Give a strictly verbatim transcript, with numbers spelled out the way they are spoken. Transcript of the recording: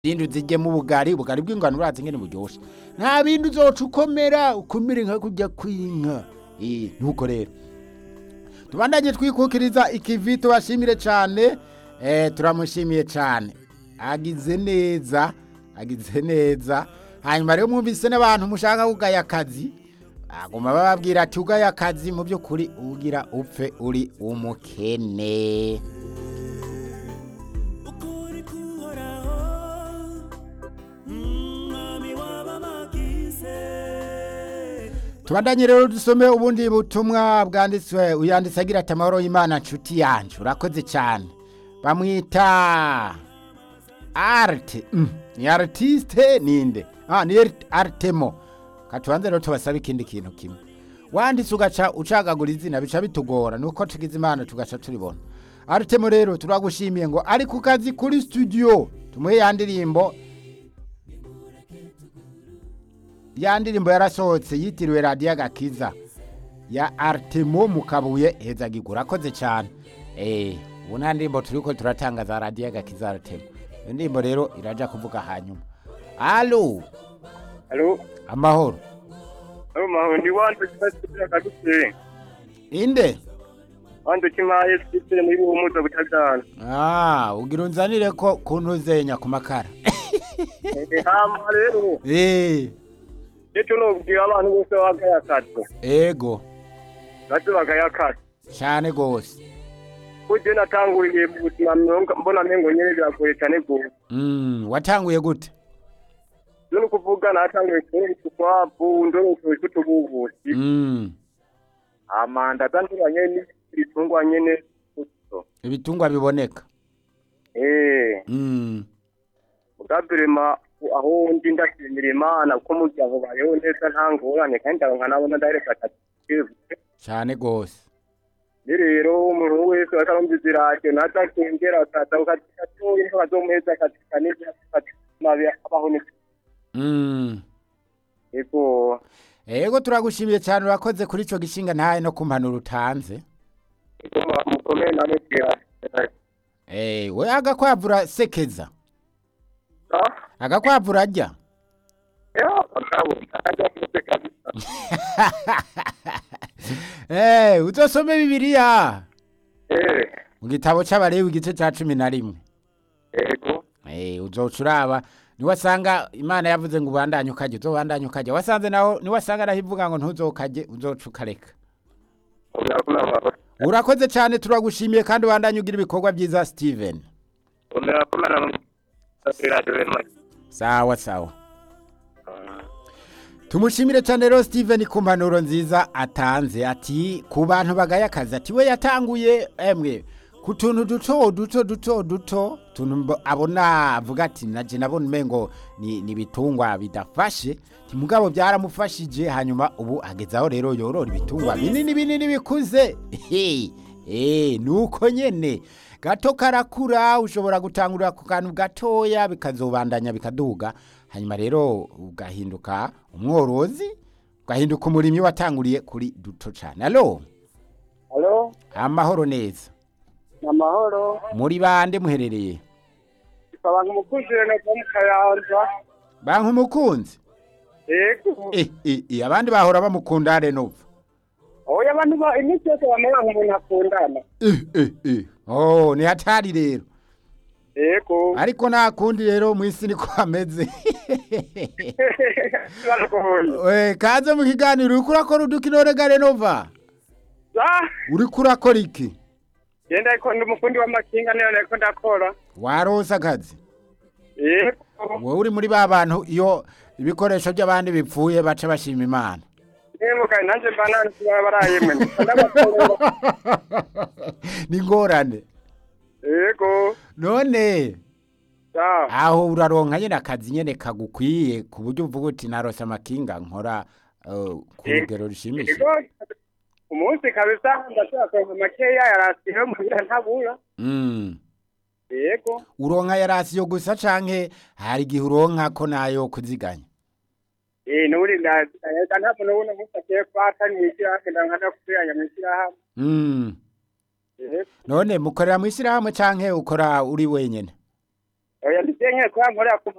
Bindu zirye mu bugari ubugari bw'ingano urazi ngene buryoshe nta bintu uzoca ukomera ukumire nka kujya kwinka eh nuko rero tubandanye twikukiriza ikivi tubashimire cyane eh turamushimiye cyane agize neza agize neza hanyuma rero mwumvise n'abantu mushaka kugaya akazi aguma bababwira ati ugaya akazi mu byo kuri ugira upfe uri umukene. Tubandanye rero dusome ubundi butumwa bwanditswe uyanditse agira ati amahoro y'Imana nshuti yanje urakoze cyane bamwita art mm. ni artiste ninde ah ni artemo katubanze rero tubasaba ikindi kintu kimwe wanditse ugaca ucagagura izina bica bitugora nuko tugize Imana tugaca turibona artemo rero turagushimiye ngo ari ku kazi kuri studio tumuhe yandirimbo ya ndirimbo yarasohotse yitiriwe Radio Gakiza ya Artemo Mukabuye heza gigura koze cyane eh ubona ndirimbo turiko turatangaza Radio Gakiza Artemo ndirimbo rero iraja kuvuga hanyuma. Allo Allo amahoro Allo mahoro ndi wantu cyasubira kadutse inde wantu kimaye sitire muri bumuza butagana ah ugira unzanire ko kuntuzenya ku makara eh hama rero eh Eto no bwira abantu bose bagaya kato. Ego. Gato bagaya kato. Cyane gose. Kuje natanguriye mu buzima mbona mengo nyene byagoye cyane go. Mm, watanguye gute? None kuvuga natanguye kuri kwa bundo kutubuvuzi. Mm. Amanda tanduranye ni bitungwa nyene kuto. Ibitungwa biboneka. Eh. Mm. Mugabirema aho ndi ndashimira Imana ko muryango bayeho neza ntangorane kandi abo nkanabona direct atatu cyane gose rero umuntu wese atarumvizira ati natakengera tata ukatatoye bazomuheza katikanije mabi abaho ni mm ego ego turagushimiye cyane urakoze kuri ico gishinga ntaye no kumpanura utanze mukomeye namwe kira eh we agakwavura sekeza agakwavu rajya eh utosome Bibiliya eh mu gitabo c'Abalewi igice ca cumi na rimwe ego eh uzocuraba ni wasanga Imana yavuze ngo ubandanye ukaje uzobandanye ukaje wasanze naho ni wasanga nahivuga ngo ntuzokaje uzocukareka urakoze cyane turagushimiye kandi ubandanye ugira ibikorwa byiza Steven sawa sawa tumushimire cyane rero Steven ku mpanuro nziza atanze ati ku bantu bagaya akazi ati we yatanguye emwe ku tuntu duto duto duto duto tuntu abona avuga ati naje nabona mengo ni nibitungwa bidafashe timugabo byaramufashije hanyuma ubu agezaho rero yorora ibitungwa binini binini bikuze eh nuko nyene gato karakura ushobora gutangurira ku kantu gatoya bikazobandanya bikaduga hanyuma rero ugahinduka umworozi ugahinduka umurimyi watanguriye kuri duto cyane. Allo Allo amahoro neza amahoro muri bande muherereye abantu mukuzire na Kayanza bantu umukunzi ego eh eh abandi bahora bamukunda reno oya abantu ba imisi yose bamera nk'umuntu akundana eh eh eh oh ni hatari rero ego ariko nta kundi rero mu isi niko ameze eh kaze mu kiganiro uri kurakora udukinore garenova za uri kurakora iki yenda iko ndi mukundi wa makinga niyo nako ndakora warosa kazi ego wowe uri muri ba bantu iyo ibikoresho by'abandi bipfuye baca bashima Imana Ego kai nanje banana baraye mwe ni ngorane ego none ja aho uraronka nyene akazi nyene kagukwiye ku buryo uvuga uti narose amakinga nkora uh, ku rugero rushimisha ego umunsi kabisa ndashaka ko makeya yarasiye mu ntabura mm ego uronka yarasiyo gusa canke hari gihe uronka ko nayo kuziganya eh nuri nda ntabwo nubona mufate kwata n'ikira ndangana kuyanya mu kiraha mm none mukorera mu ishyirahamwe canke ukora uri wenyene oya ndisenye ko yankorera ku